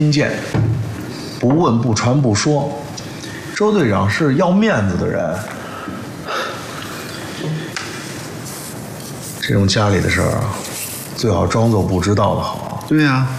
听见，不问不传不说。周队长是要面子的人，这种家里的事儿啊，最好装作不知道的好。 对呀、